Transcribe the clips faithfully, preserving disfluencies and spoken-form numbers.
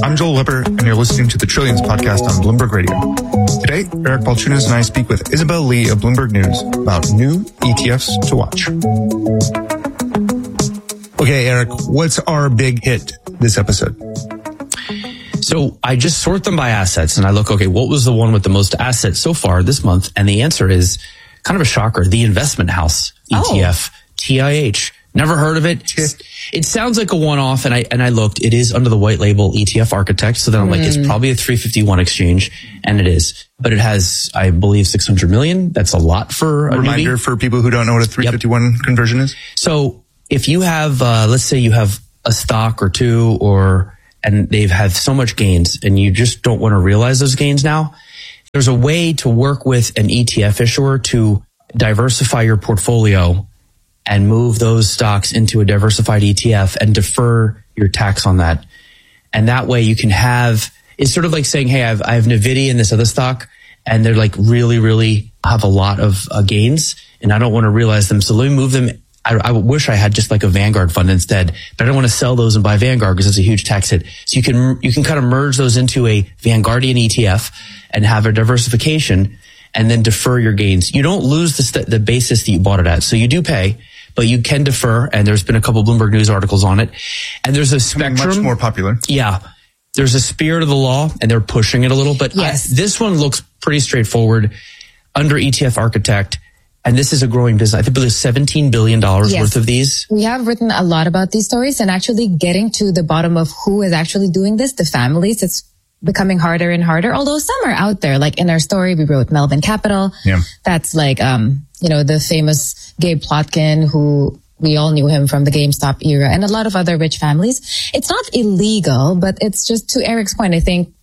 I'm Joel Weber, and you're listening to the Trillions podcast on Bloomberg Radio. Today, Eric Balchunas and I speak with Isabel Lee of Bloomberg News about new E T Fs to watch. Okay, Eric, what's our big hit this episode? So I just sort them by assets, and I look, okay, what was the one with the most assets so far this month? And the answer is kind of a shocker, the Investment House E T F, oh. T I H. Never heard of it. It sounds like a one-off, and I and I looked. It is under the white label E T F Architect, so then I'm mm. like, it's probably a three fifty-one exchange, and it is. But it has, I believe, six hundred million. That's a lot for a reminder newbie. For people who don't know what a three fifty-one yep. conversion is. So if you have, uh, let's say you have a stock or two, or and they've had so much gains, and you just don't want to realize those gains now, there's a way to work with an E T F issuer to diversify your portfolio and move those stocks into a diversified E T F and defer your tax on that. And that way you can have, it's sort of like saying, hey, I have, I have NVIDIA in this other stock, and they're like really, really have a lot of uh, gains, and I don't want to realize them. So let me move them. I, I wish I had just like a Vanguard fund instead, but I don't want to sell those and buy Vanguard because it's a huge tax hit. So you can, you can kind of merge those into a Vanguardian E T F and have a diversification and then defer your gains. You don't lose the, st- the basis that you bought it at. So you do pay, but you can defer, and there's been a couple of Bloomberg News articles on it. And there's a spectrum. Much more popular. Yeah. There's a spirit of the law, and they're pushing it a little, but yes. I, this one looks pretty straightforward under E T F Architect. And this is a growing business. I think there's seventeen billion dollars yes. worth of these. We have written a lot about these stories, and actually getting to the bottom of who is actually doing this, the families, it's becoming harder and harder, although some are out there. Like in our story, we wrote Melvin Capital. Yeah. That's like, um, you know, the famous Gabe Plotkin, who we all knew him from the GameStop era, and a lot of other rich families. It's not illegal, but it's just, to Eric's point, I think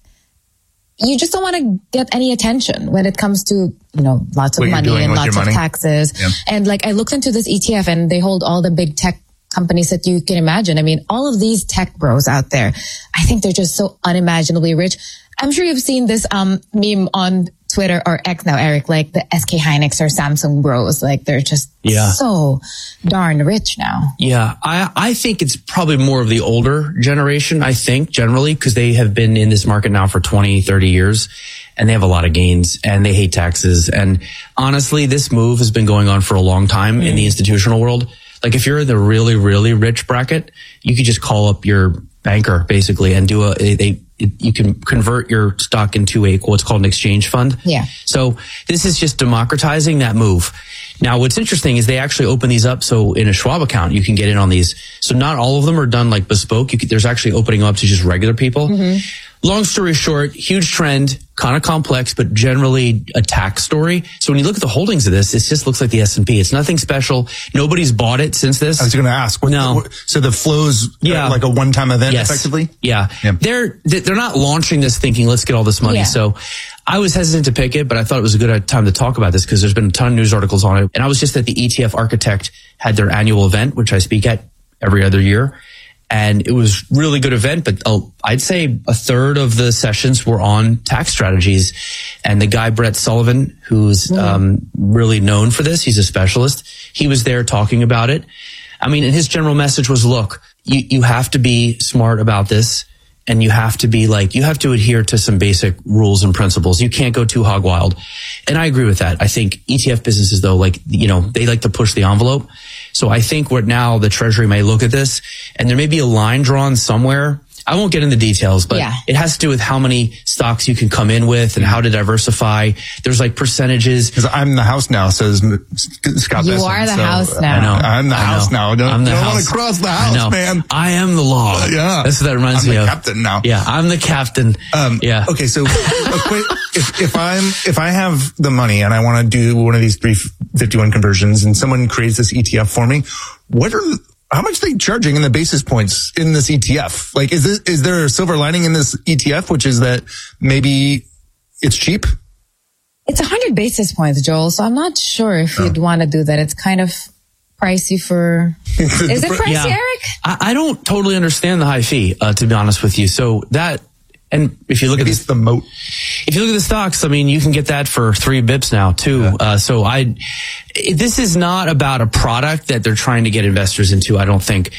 you just don't want to get any attention when it comes to, you know, lots of what money and lots of money. taxes. Yeah. And like, I looked into this E T F, and they hold all the big tech companies that you can imagine. I mean, all of these tech bros out there, I think they're just so unimaginably rich. I'm sure you've seen this um meme on Twitter or X now, Eric, like the S K Hynix or Samsung bros. Like they're just yeah. so darn rich now. Yeah, I I think it's probably more of the older generation, I think, generally, because they have been in this market now for twenty, thirty years, and they have a lot of gains, and they hate taxes. And honestly, this move has been going on for a long time mm. in the institutional world. Like if you're in the really, really rich bracket, you could just call up your banker basically and do a, they, you can convert your stock into a, what's called an exchange fund. Yeah. So this is just democratizing that move. Now, what's interesting is they actually open these up. So in a Schwab account, you can get in on these. So not all of them are done like bespoke. You could, there's actually opening up to just regular people. Mm-hmm. Long story short, huge trend, kind of complex, but generally a tax story. So when you look at the holdings of this, it just looks like the S and P. It's nothing special. Nobody's bought it since this. I was going to ask. What, no. What, so the flows, yeah. uh, like a one-time event, yes. effectively? Yeah. yeah. They're, they're not launching this thinking, let's get all this money. Yeah. So I was hesitant to pick it, but I thought it was a good time to talk about this because there's been a ton of news articles on it. And I was just at the E T F Architect had their annual event, which I speak at every other year. And it was really good event, but uh, I'd say a third of the sessions were on tax strategies. And the guy, Brett Sullivan, who's mm. um, really known for this, he's a specialist. He was there talking about it. I mean, and his general message was, look, you, you have to be smart about this. And you have to be like, you have to adhere to some basic rules and principles. You can't go too hog wild. And I agree with that. I think E T F businesses, though, like, you know, they like to push the envelope. So I think what now the Treasury may look at this, and there may be a line drawn somewhere. I won't get into details, but yeah. it has to do with how many stocks you can come in with and how to diversify. There's like percentages. Because I'm the house now, says Scott You Besson, are the so, house now. I know. I'm the I house know. now. Don't, I'm the don't house. want to cross the house, I know. man. I am the law. Uh, yeah. That's what that reminds I'm me the of. captain now. Yeah, I'm the captain. Um, yeah. Okay, so a quick, if, if I'm, if I have the money and I want to do one of these three fifty-one conversions and someone creates this E T F for me, what are how much are they charging in the basis points in this E T F? Like, is this, is there a silver lining in this E T F, which is that maybe it's cheap? It's a hundred basis points, Joel. So I'm not sure if oh. you'd want to do that. It's kind of pricey for, is it pricey, yeah. Eric? I, I don't totally understand the high fee, uh, to be honest with you. So that, and if you look Maybe at it's the moat, if you look at the stocks, I mean, you can get that for three bips now too. Yeah. Uh, so I, this is not about a product that they're trying to get investors into. I don't think.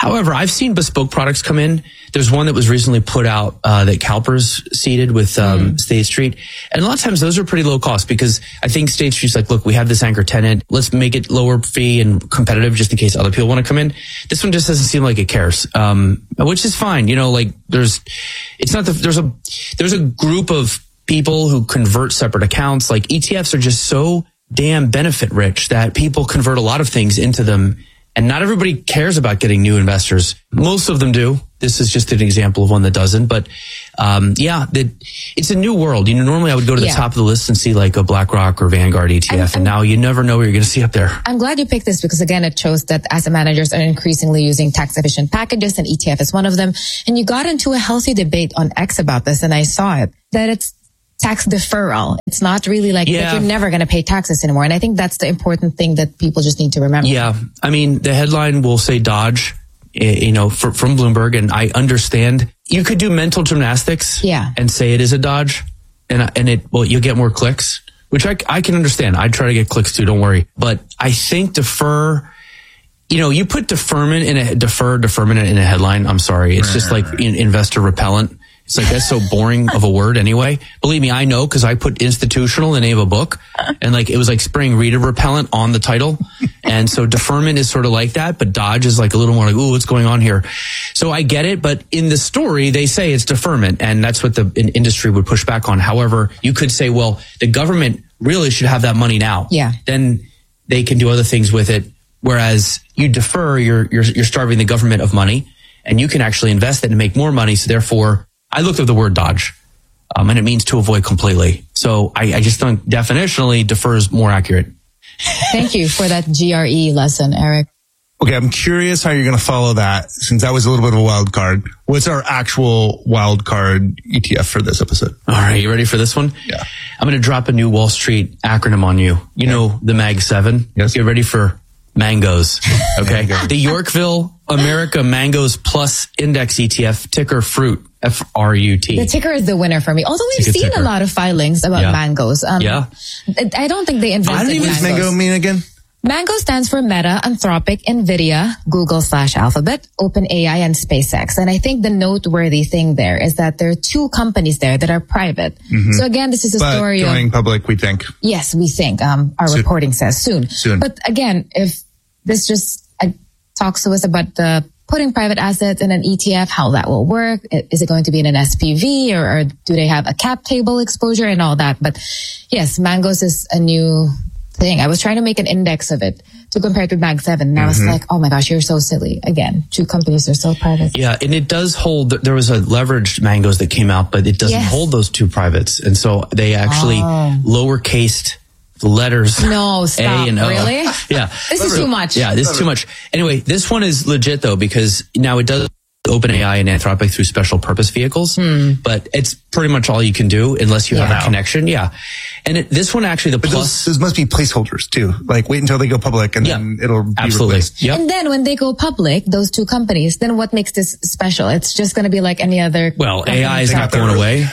However, I've seen bespoke products come in. There's one that was recently put out uh, that CalPERS seeded with um, mm. State Street. And a lot of times those are pretty low cost because I think State Street's like, look, we have this anchor tenant. Let's make it lower fee and competitive just in case other people want to come in. This one just doesn't seem like it cares, um, which is fine. You know, like there's, it's not the, there's a, there's a group of people who convert separate accounts. Like E T Fs are just so damn benefit rich that people convert a lot of things into them. And not everybody cares about getting new investors. Most of them do. This is just an example of one that doesn't. But um, yeah, the, it's a new world. You know, normally I would go to the yeah. top of the list and see like a BlackRock or Vanguard E T F, and, and, and now you never know what you're going to see up there. I'm glad you picked this because again, it shows that asset managers are increasingly using tax efficient packages, and E T F is one of them. And you got into a healthy debate on X about this, and I saw it that it's tax deferral. It's not really like yeah. that you're never going to pay taxes anymore. And I think that's the important thing that people just need to remember. Yeah. I mean, the headline will say Dodge, you know, for, from Bloomberg. And I understand you could do mental gymnastics yeah. and say it is a Dodge and, and it, well, you'll get more clicks, which I, I can understand. I try to get clicks too. Don't worry. But I think defer, you know, you put deferment in a defer, deferment in a headline. I'm sorry. It's just like in, investor repellent. It's like, that's so boring of a word anyway. Believe me, I know because I put institutional in the name of a book and like it was like spraying reader repellent on the title. And so deferment is sort of like that, but Dodge is like a little more like, ooh, what's going on here? So I get it. But in the story, they say it's deferment and that's what the industry would push back on. However, you could say, well, the government really should have that money now. Yeah. Then they can do other things with it. Whereas you defer, you're, you're, you're starving the government of money and you can actually invest it and make more money. So therefore, I looked up the word Dodge, um, and it means to avoid completely. So I, I just think definitionally defer is more accurate. Thank you for that G R E lesson, Eric. Okay, I'm curious how you're going to follow that since that was a little bit of a wild card. What's our actual wild card E T F for this episode? All right, you ready for this one? Yeah. I'm going to drop a new Wall Street acronym on you. You okay. know the Mag seven? Yes. Get ready for Mangoes. Okay. The Yorkville America Mangoes Plus Index E T F, ticker FRUIT. F R U T. The ticker is the winner for me. Although we've seen ticker. a lot of filings about yeah. mangoes. Um, yeah. I don't think they invented mangoes. What does mango mean again? Mango stands for Meta, Anthropic, Nvidia, Google slash Alphabet, OpenAI, and SpaceX. And I think the noteworthy thing there is that there are two companies there that are private. Mm-hmm. So again, this is a but story going of... public, we think. Yes, we think. Um, our soon. reporting says soon. Soon. But again, if this just uh, talks to us about the putting private assets in an E T F, how that will work. Is it going to be in an S P V or, or do they have a cap table exposure and all that? But yes, Mangoes is a new thing. I was trying to make an index of it to compare it with Mag seven. And mm-hmm. I was like, oh my gosh, you're so silly. Again, two companies are still private. Yeah. And it does hold, there was a leveraged Mangoes that came out, but it doesn't yes. hold those two privates. And so they actually oh. lowercased the letters no stop A and O. Really? Yeah, this is too much. Yeah, this is too much. Anyway, this one is legit though because now it does OpenAI and Anthropic through special purpose vehicles, hmm. but it's pretty much all you can do unless you yeah. have a connection. Yeah, and it, this one actually the but plus those, those must be placeholders too. Like wait until they go public and yeah, then it'll be absolutely. replaced. Yep. And then when they go public, those two companies, then what makes this special? It's just going to be like any other. Well, A I is not going away.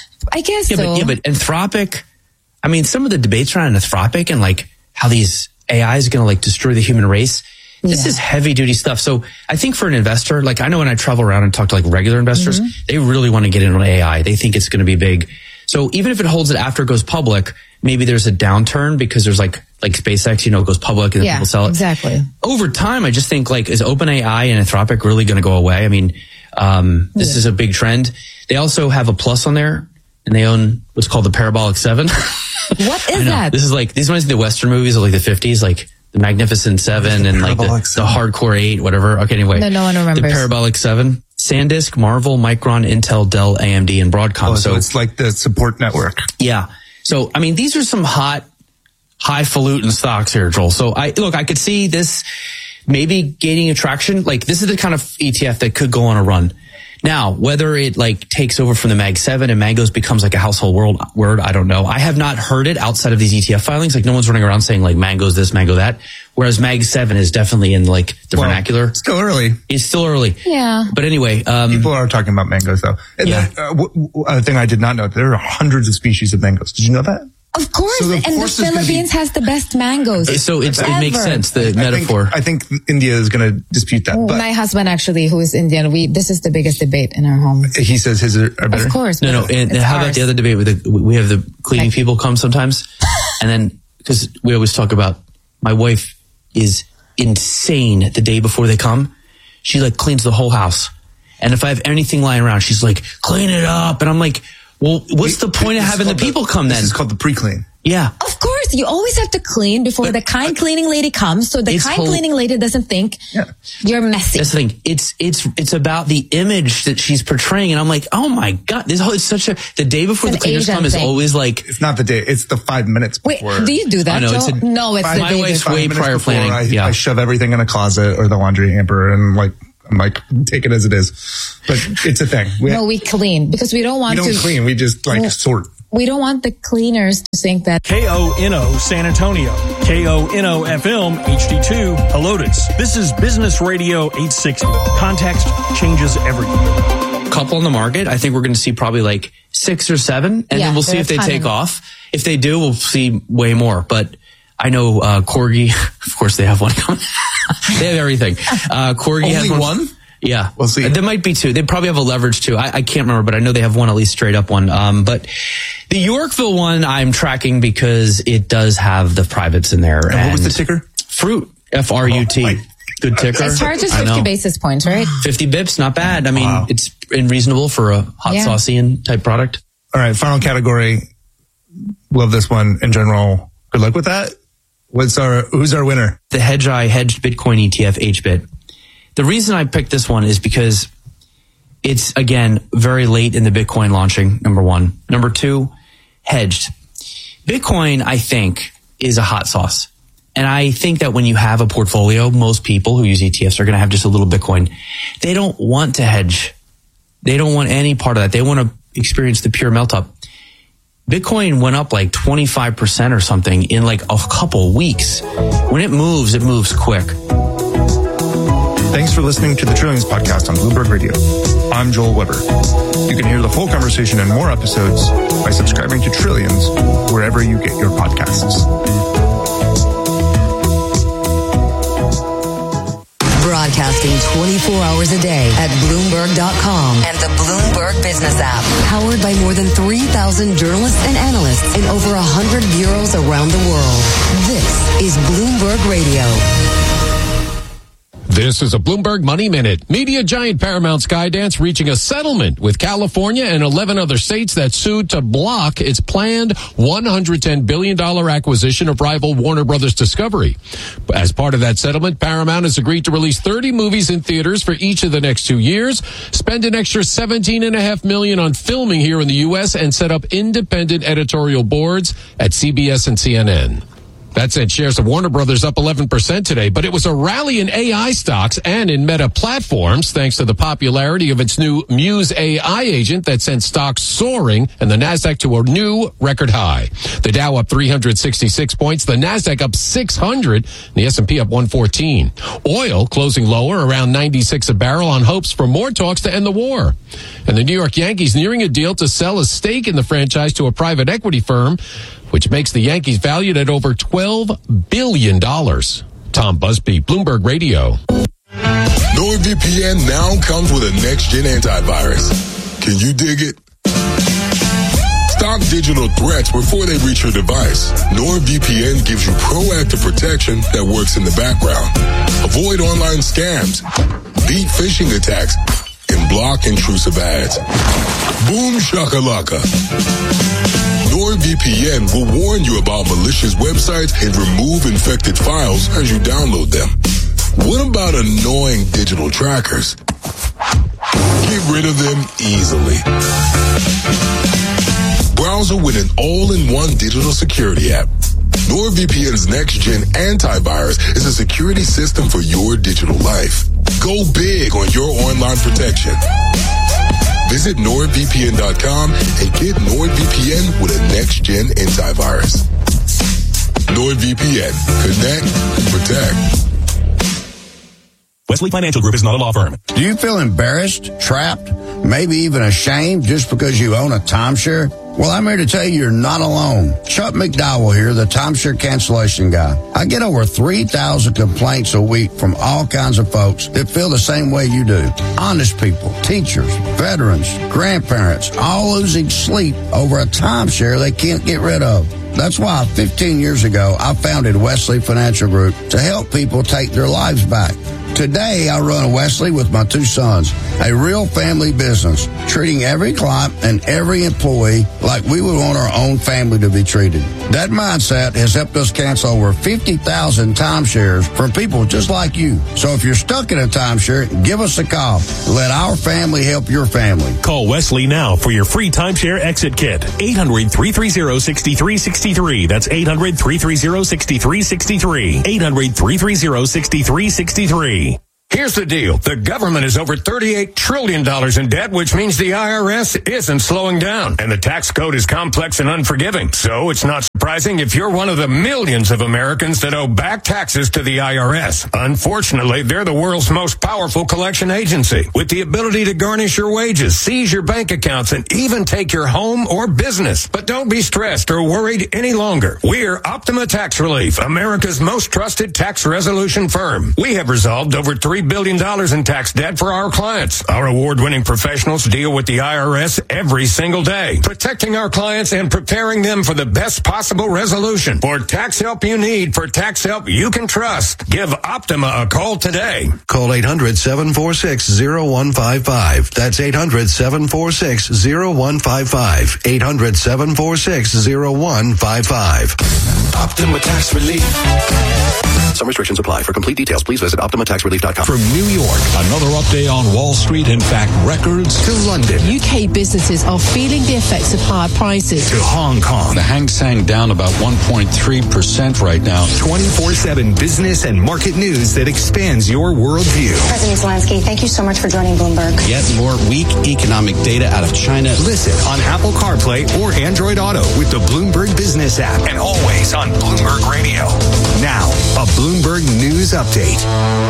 I guess yeah, so. But, yeah, but Anthropic. I mean, some of the debates around Anthropic and like how these A I is going to like destroy the human race. This yeah. is heavy duty stuff. So I think for an investor, like I know when I travel around and talk to like regular investors, mm-hmm. they really want to get into A I. They think it's going to be big. So even if it holds it after it goes public, maybe there's a downturn because there's like, like SpaceX, you know, it goes public and then yeah, people sell it. Exactly. Over time, I just think like, is OpenAI and Anthropic really going to go away? I mean, um, this yeah. is a big trend. They also have a plus on there and they own what's called the Parabolic Seven. What is that? This is like, these reminds me of the Western movies of like the fifties, like the Magnificent Seven the and like the, the Hardcore Eight, whatever. Okay, anyway. No, no one remembers. The Parabolic Seven. SanDisk, Marvel, Micron, Intel, Dell, A M D, and Broadcom. Oh, so, so it's like the support network. Yeah. So, I mean, these are some hot, highfalutin stocks here, Joel. So I, look, I could see this maybe gaining attraction. Like this is the kind of E T F that could go on a run. Now, whether it like takes over from the Mag seven and Mangoes becomes like a household world, word, I don't know. I have not heard it outside of these E T F filings. Like no one's running around saying like Mangoes this, Mango that. Whereas Mag seven is definitely in like the well, vernacular. It's still early. It's still early. Yeah. But anyway. Um, People are talking about mangoes though. And yeah. the uh, w- w- uh, thing I did not know, there are hundreds of species of mangoes. Did you know that? Of course, So the and the force is gonna Philippines be- has the best mangoes. So it's, it ever. makes sense, the I metaphor. think, I think India is going to dispute that. But My husband actually, who is Indian, we this is the biggest debate in our home. he says his are better. Of course. No, no. but And it's how about ours. the other debate with the, we have the cleaning Like- people come sometimes, and then because we always talk about my wife is insane the day before they come. She like cleans the whole house, and if I have anything lying around, she's like, "Clean it up," and I'm like, "Well, what's the point of This is having the called people come This then?" is called the pre-clean. Yeah. Of course, you always have to clean before the kind cleaning lady comes, so the It's kind whole- cleaning lady doesn't think Yeah. you're messy. That's the thing. It's it's it's about the image that she's portraying, and I'm like, oh my god, this whole it's such a the day before It's the an cleaners Asian come is thing. always like. It's not the day. It's the five minutes Wait, before. do you do that, I know, Joe? it's a- no, it's Five- the My day wife's before. way minutes prior before planning, I, yeah. I shove everything in a closet or the laundry hamper and like, I'm like, take it as it is. But it's a thing. We, No, we clean because we don't we want don't to. clean. We just like Well- sort. We don't want the cleaners to think that. K O N O San Antonio, K O N O F M H D two Helotes. This is Business Radio eight sixty. Context changes everything. Couple on the market. I think we're going to see probably like six or seven, and Yeah, then we'll see there if they are a ton take of them. off. If they do, we'll see way more. But I know uh, Corgi. Of course, they have one coming. They have everything. Uh, Corgi has Only one. one? Yeah, We'll see. There might be two. They probably have a leverage too. I, I can't remember, but I know they have one, at least straight up one. Um, but the Yorkville one I'm tracking because it does have the privates in there. And what was the ticker? Fruit. F R U T. Oh, my- Good ticker. It charges I know. fifty basis points, right? fifty bips, not bad. I mean, Wow. it's reasonable for a hot Yeah. saucy and type product. All right. Final category. Love this one in general. Good luck with that. What's our, who's our winner? The Hedgeye Hedged Bitcoin E T F H B I T. The reason I picked this one is because it's, again, very late in the Bitcoin launching, number one. Number two, hedged. Bitcoin, I think, is a hot sauce. And I think that when you have a portfolio, most people who use E T Fs are going to have just a little Bitcoin. They don't want to hedge. They don't want any part of that. They want to experience the pure melt up. Bitcoin went up like twenty-five percent or something in like a couple weeks. When it moves, it moves quick. Thanks for listening to the Trillions podcast on Bloomberg Radio. I'm Joel Weber. You can hear the full conversation and more episodes by subscribing to Trillions wherever you get your podcasts. Broadcasting twenty-four hours a day at Bloomberg dot com and the Bloomberg Business app. Powered by more than three thousand journalists and analysts in over one hundred bureaus around the world. This is Bloomberg Radio. This is a Bloomberg Money Minute. Media giant Paramount Skydance reaching a settlement with California and eleven other states that sued to block its planned one hundred ten billion dollars acquisition of rival Warner Brothers Discovery. As part of that settlement, Paramount has agreed to release thirty movies in theaters for each of the next two years, spend an extra seventeen point five million dollars on filming here in the U S, and set up independent editorial boards at C B S and C N N. That sent shares of Warner Brothers up eleven percent today, but it was a rally in A I stocks and in Meta platforms thanks to the popularity of its new Muse A I agent that sent stocks soaring and the NASDAQ to a new record high. The Dow up three hundred sixty-six points, the NASDAQ up six hundred, and the S and P up one fourteen. Oil closing lower around ninety-six a barrel on hopes for more talks to end the war. And the New York Yankees nearing a deal to sell a stake in the franchise to a private equity firm, which makes the Yankees valued at over twelve billion dollars. Tom Busby, Bloomberg Radio. NordVPN now comes with a next-gen antivirus. Can you dig it? Stop digital threats before they reach your device. NordVPN gives you proactive protection that works in the background. Avoid online scams, beat phishing attacks, and block intrusive ads. Boom shakalaka. NordVPN will warn you about malicious websites and remove infected files as you download them. What about annoying digital trackers? Get rid of them easily. Browser with an all-in-one digital security app. NordVPN's next-gen antivirus is a security system for your digital life. Go big on your online protection. Visit NordVPN dot com and get NordVPN with a next-gen antivirus. NordVPN. Connect. Protect. Wesley Financial Group is not a law firm. Do you feel embarrassed, trapped, maybe even ashamed just because you own a timeshare? Well, I'm here to tell you you're not alone. Chuck McDowell here, the timeshare cancellation guy. I get over three thousand complaints a week from all kinds of folks that feel the same way you do. Honest people, teachers, veterans, grandparents, all losing sleep over a timeshare they can't get rid of. That's why fifteen years ago, I founded Wesley Financial Group to help people take their lives back. Today, I run Wesley with my two sons, a real family business, treating every client and every employee like we would want our own family to be treated. That mindset has helped us cancel over fifty thousand timeshares from people just like you. So if you're stuck in a timeshare, give us a call. Let our family help your family. Call Wesley now for your free timeshare exit kit. eight hundred, three three zero, six three six three. That's eight hundred, three three zero, six three six three. eight hundred, three three zero, six three six three. Here's the deal. The government is over thirty-eight trillion dollars in debt, which means the I R S isn't slowing down. And the tax code is complex and unforgiving. So it's not surprising if you're one of the millions of Americans that owe back taxes to the I R S. Unfortunately, they're the world's most powerful collection agency, with the ability to garnish your wages, seize your bank accounts, and even take your home or business. But don't be stressed or worried any longer. We're Optima Tax Relief, America's most trusted tax resolution firm. We have resolved over three billion dollars in tax debt for our clients. Our award-winning professionals deal with the I R S every single day, protecting our clients and preparing them for the best possible resolution. For tax help you need, for tax help you can trust, give Optima a call today. Call eight hundred, seven four six, zero one five five. That's eight hundred, seven four six, zero one five five. eight hundred, seven four six, zero one five five. Optima Tax Relief. Some restrictions apply. For complete details, please visit optima tax relief dot com. From New York, another update on Wall Street. In fact, records to London. U K businesses are feeling the effects of higher prices. To Hong Kong. The Hang Seng down about one point three percent right now. twenty-four seven business and market news that expands your worldview. President Zelensky, thank you so much for joining Bloomberg. Yet more weak economic data out of China. Listen on Apple CarPlay or Android Auto with the Bloomberg Business app, and always on Bloomberg Radio. Now, a Bloomberg News Update.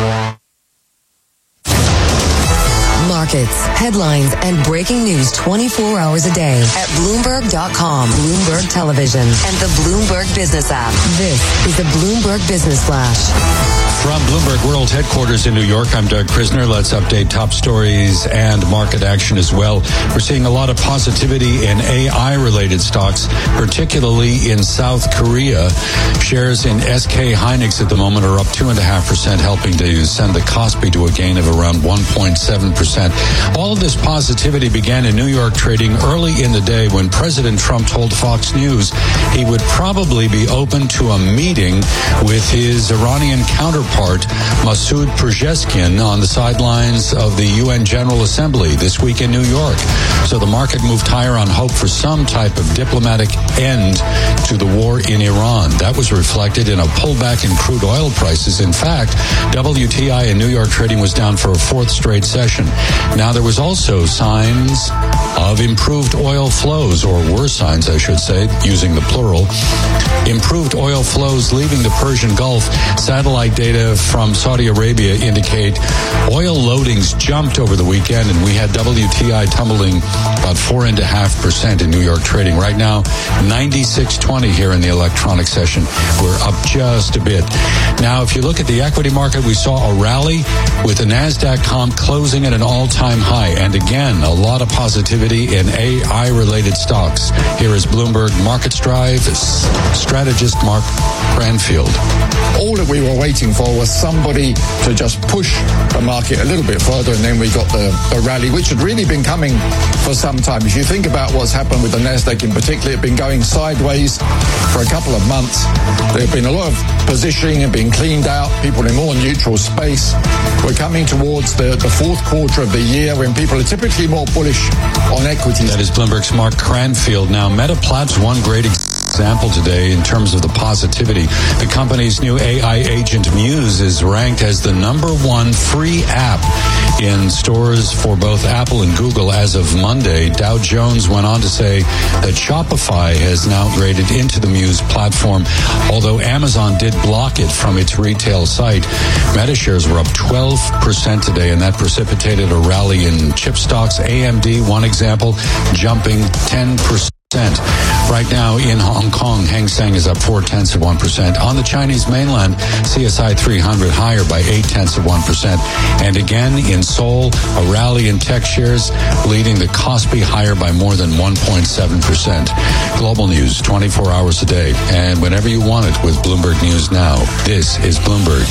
Markets, headlines, and breaking news twenty-four hours a day at Bloomberg dot com, Bloomberg Television, and the Bloomberg Business app. This is the Bloomberg Business Flash. From Bloomberg World Headquarters in New York, I'm Doug Krisner. Let's update top stories and market action as well. We're seeing a lot of positivity in A I-related stocks, particularly in South Korea. Shares in S K Hynix at the moment are up two point five percent, helping to send the Kospi to a gain of around one point seven percent. All of this positivity began in New York trading early in the day when President Trump told Fox News he would probably be open to a meeting with his Iranian counterpart, Masoud Pezeshkian, on the sidelines of the U N General Assembly this week in New York. So the market moved higher on hope for some type of diplomatic end to the war in Iran. That was reflected in a pullback in crude oil prices. In fact, W T I in New York trading was down for a fourth straight session. Now, there was also signs of improved oil flows, or were signs, I should say, using the plural. Improved oil flows leaving the Persian Gulf. Satellite data from Saudi Arabia indicate oil loadings jumped over the weekend, and we had W T I tumbling about four point five percent in New York trading. Right now, ninety-six twenty here in the electronic session. We're up just a bit. Now, if you look at the equity market, we saw a rally with the NASDAQ comp closing at an all-time high. And again, a lot of positivity in A I-related stocks. Here is Bloomberg Markets Drive strategist Mark Cranfield. All that we were waiting for was somebody to just push the market a little bit further, and then we got the, the rally, which had really been coming for some time. If you think about what's happened with the NASDAQ in particular, it's been going sideways for a couple of months. There have been a lot of positioning and been cleaned out, people in more neutral space. We're coming towards the, the fourth quarter of the year when people are typically more bullish on equities. That is Bloomberg's Mark Cranfield. Now, Meta Plat's one great example today in terms of the positivity. The company's new A I agent Muse is ranked as the number one free app in stores for both Apple and Google as of Monday. Dow Jones went on to say that Shopify has now integrated into the Muse platform, although Amazon did block it from its retail site. Meta shares were up twelve percent today, and that precipitated a rally in chip stocks. A M D, one example, jumping ten percent. Right now in Hong Kong, Hang Seng is up four tenths of one percent. On the Chinese mainland, C S I three hundred higher by eight tenths of one percent. And again in Seoul, a rally in tech shares leading the Kospi higher by more than one point seven percent. Global news twenty-four hours a day and whenever you want it with Bloomberg News Now. This is Bloomberg.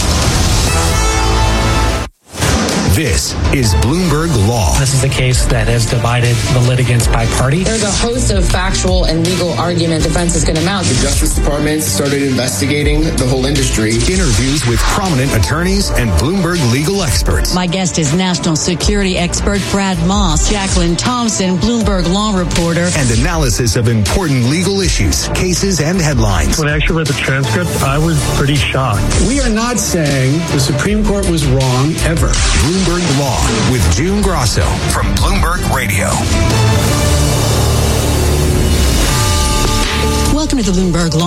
This is Bloomberg Law. This is a case that has divided the litigants by party. There's a host of factual and legal argument defense is going to mount. The Justice Department started investigating the whole industry. Interviews with prominent attorneys and Bloomberg legal experts. My guest is national security expert Brad Moss, Jacqueline Thompson, Bloomberg law reporter. And analysis of important legal issues, cases, and headlines. When I actually read the transcript, I was pretty shocked. We are not saying the Supreme Court was wrong ever. Bloomberg Law with June Grosso from Bloomberg Radio. Welcome to the Bloomberg Law.